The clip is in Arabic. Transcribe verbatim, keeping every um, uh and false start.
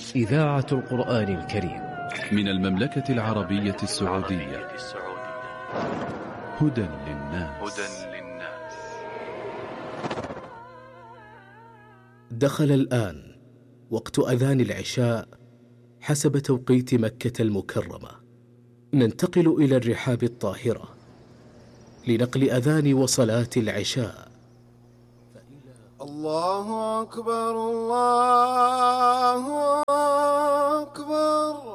إذاعة القرآن الكريم من المملكة العربية السعودية. هدى للناس. دخل الآن وقت أذان العشاء حسب توقيت مكة المكرمة. ننتقل إلى الرحاب الطاهرة لنقل أذان وصلاة العشاء. الله أكبر الله أكبر.